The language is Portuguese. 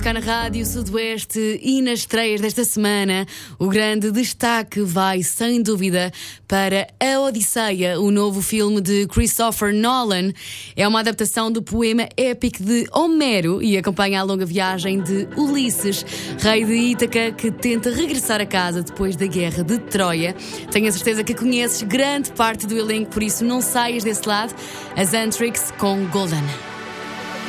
Cá na Rádio Sudoeste e nas estreias desta semana, o grande destaque vai, sem dúvida, para A Odisseia, o novo filme de Christopher Nolan. É uma adaptação do poema épico de Homero e acompanha a longa viagem de Ulisses, rei de Ítaca, que tenta regressar a casa depois da guerra de Troia. Tenho a certeza que conheces grande parte do elenco, por isso não saias desse lado. As Antrix com Golden.